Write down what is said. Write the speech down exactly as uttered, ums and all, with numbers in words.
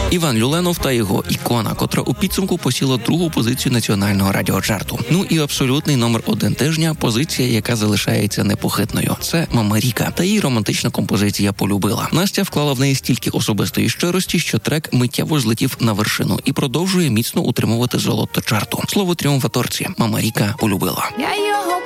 Іван Люленов та його «Ікона», котра у підсумку посіла другу позицію національного радіочарту. Ну і абсолютний номер один тижня – позиція, яка залишається непохитною. Це «Мама Ріка» та її романтична композиція «Полюбила». Настя вклала в неї стільки особистої щирості, що трек миттєво злетів на вершину і продовжує міцно утримувати золото чарту. Слово тріумфаторці – «Мама Ріка» «Полюбила». Я його